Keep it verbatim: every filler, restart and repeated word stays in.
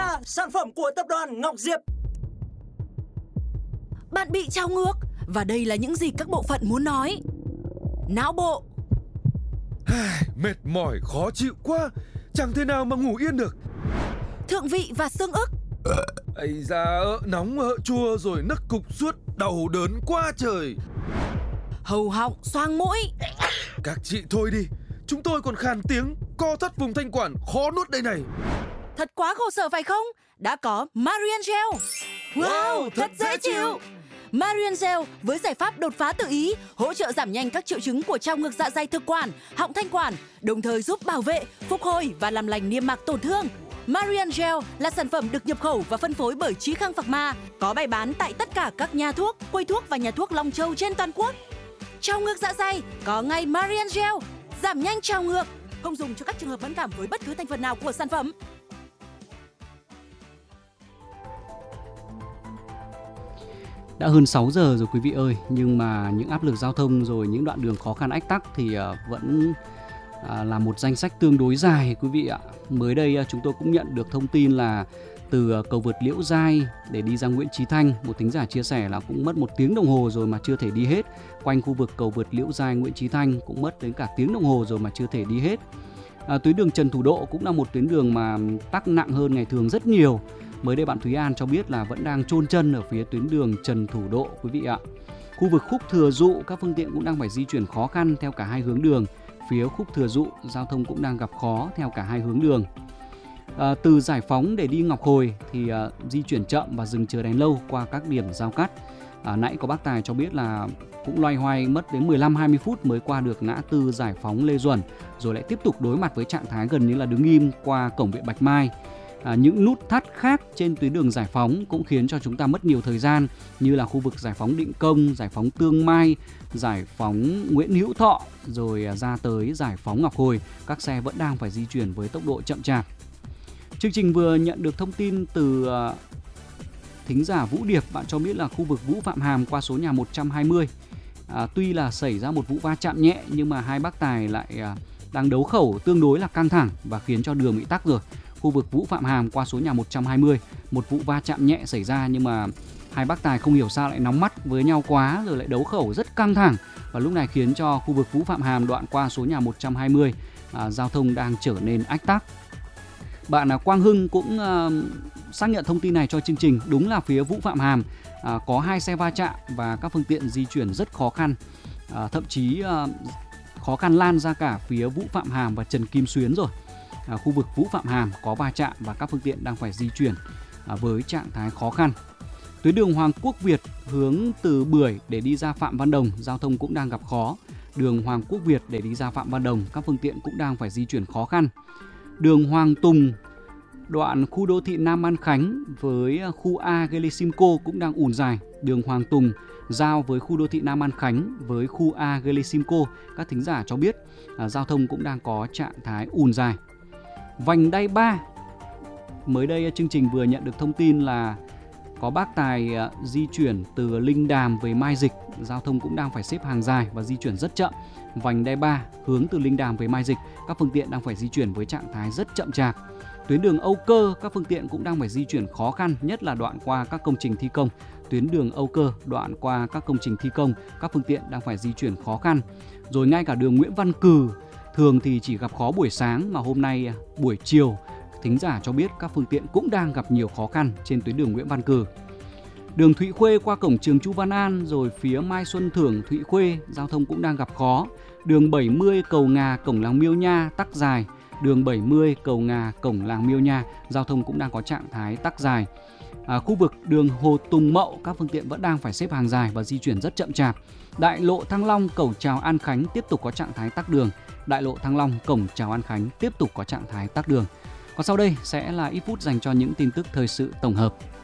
là sản phẩm của tập đoàn Ngọc Diệp. Bạn bị trao ngược và đây là những gì các bộ phận muốn nói. Não bộ. Mệt mỏi, khó chịu quá, chẳng thể nào mà ngủ yên được. Thượng vị và xương ức. Ây da, nóng ợ chua rồi nức cục suốt, đau đớn quá trời. Hầu họng, xoang mũi. Các chị thôi đi, chúng tôi còn khàn tiếng, co thắt vùng thanh quản, khó nuốt đây này. Thật quá khổ sở phải không? Đã có Marian Gel. Wow, thật dễ chịu. Marian Gel với giải pháp đột phá tự ý, hỗ trợ giảm nhanh các triệu chứng của trao ngược dạ dày thực quản, họng thanh quản, đồng thời giúp bảo vệ, phục hồi và làm lành niêm mạc tổn thương. Marian Gel là sản phẩm được nhập khẩu và phân phối bởi Chí Khang Pharma, có bày bán tại tất cả các nhà thuốc, quầy thuốc và nhà thuốc Long Châu trên toàn quốc. Trao ngược dạ dày có ngay Marian Gel, giảm nhanh trao ngược, không dùng cho các trường hợp mẫn cảm với bất cứ thành phần nào của sản phẩm. Đã hơn sáu giờ rồi quý vị ơi, nhưng mà những áp lực giao thông rồi những đoạn đường khó khăn ách tắc thì vẫn là một danh sách tương đối dài quý vị ạ. Mới đây chúng tôi cũng nhận được thông tin là từ cầu vượt Liễu Giai để đi ra Nguyễn Chí Thanh, một thính giả chia sẻ là cũng mất một tiếng đồng hồ rồi mà chưa thể đi hết. Quanh khu vực cầu vượt Liễu Giai Nguyễn Chí Thanh cũng mất đến cả tiếng đồng hồ rồi mà chưa thể đi hết. À, tuyến đường Trần Thủ Độ cũng là một tuyến đường mà tắc nặng hơn ngày thường rất nhiều. Mới đây bạn Thúy An cho biết là vẫn đang chôn chân ở phía tuyến đường Trần Thủ Độ quý vị ạ. Khu vực Khúc Thừa Dụ các phương tiện cũng đang phải di chuyển khó khăn theo cả hai hướng đường. Phía Khúc Thừa Dụ giao thông cũng đang gặp khó theo cả hai hướng đường. À, từ Giải Phóng để đi Ngọc Hồi thì à, di chuyển chậm và dừng chờ đèn lâu qua các điểm giao cắt. À, nãy có bác Tài cho biết là cũng loay hoay mất đến mười lăm hai mươi phút mới qua được ngã tư Giải Phóng Lê Duẩn, rồi lại tiếp tục đối mặt với trạng thái gần như là đứng im qua cổng Viện Bạch Mai. À, những nút thắt khác trên tuyến đường Giải Phóng cũng khiến cho chúng ta mất nhiều thời gian, như là khu vực Giải Phóng Định Công, Giải Phóng Tương Mai, Giải Phóng Nguyễn Hữu Thọ, rồi ra tới Giải Phóng Ngọc Hồi. Các xe vẫn đang phải di chuyển với tốc độ chậm chạp. Chương trình vừa nhận được thông tin từ uh, thính giả Vũ Điệp. Bạn cho biết là khu vực Vũ Phạm Hàm qua số nhà một trăm hai mươi. À, tuy là xảy ra một vụ va chạm nhẹ nhưng mà hai bác tài lại uh, đang đấu khẩu tương đối là căng thẳng và khiến cho đường bị tắc rồi. Khu vực Vũ Phạm Hàm qua số nhà một trăm hai mươi, một vụ va chạm nhẹ xảy ra nhưng mà hai bác tài không hiểu sao lại nóng mắt với nhau quá rồi lại đấu khẩu rất căng thẳng, và lúc này khiến cho khu vực Vũ Phạm Hàm đoạn qua số nhà một trăm hai mươi à, giao thông đang trở nên ách tắc. Bạn Quang Hưng cũng uh, xác nhận thông tin này cho chương trình. Đúng là phía Vũ Phạm Hàm uh, có hai xe va chạm và các phương tiện di chuyển rất khó khăn, uh, thậm chí uh, khó khăn lan ra cả phía Vũ Phạm Hàm và Trần Kim Xuyến rồi. Uh, khu vực Vũ Phạm Hàm có va chạm và các phương tiện đang phải di chuyển uh, với trạng thái khó khăn. Tuyến đường Hoàng Quốc Việt hướng từ Bưởi để đi ra Phạm Văn Đồng, giao thông cũng đang gặp khó. Đường Hoàng Quốc Việt để đi ra Phạm Văn Đồng, các phương tiện cũng đang phải di chuyển khó khăn. Đường Hoàng Tùng, đoạn khu đô thị Nam An Khánh với khu A Gelesimco cũng đang ùn dài. Đường Hoàng Tùng giao với khu đô thị Nam An Khánh với khu A Gelesimco, các thính giả cho biết à, giao thông cũng đang có trạng thái ùn dài. Vành đai ba, mới đây chương trình vừa nhận được thông tin là có bác tài à, di chuyển từ Linh Đàm về Mai Dịch, giao thông cũng đang phải xếp hàng dài và di chuyển rất chậm. Vành đai ba hướng từ Linh Đàm về Mai Dịch, các phương tiện đang phải di chuyển với trạng thái rất chậm chạp. Tuyến đường Âu Cơ, các phương tiện cũng đang phải di chuyển khó khăn, nhất là đoạn qua các công trình thi công. Tuyến đường Âu Cơ, đoạn qua các công trình thi công, các phương tiện đang phải di chuyển khó khăn. Rồi ngay cả đường Nguyễn Văn Cừ, thường thì chỉ gặp khó buổi sáng mà hôm nay buổi chiều, thính giả cho biết các phương tiện cũng đang gặp nhiều khó khăn trên tuyến đường Nguyễn Văn Cừ. Đường Thụy Khuê qua cổng trường Chu Văn An rồi phía Mai Xuân Thưởng Thụy Khuê, giao thông cũng đang gặp khó. Đường bảy mươi cầu Ngà cổng làng Miêu Nha tắc dài. Đường bảy mươi cầu Ngà cổng làng Miêu Nha, giao thông cũng đang có trạng thái tắc dài. À, khu vực đường Hồ Tùng Mậu, các phương tiện vẫn đang phải xếp hàng dài và di chuyển rất chậm chạp. Đại lộ Thăng Long cổng chào An Khánh tiếp tục có trạng thái tắc đường. Đại lộ Thăng Long cổng chào An Khánh tiếp tục có trạng thái tắc đường. Còn sau đây sẽ là ít phút dành cho những tin tức thời sự tổng hợp.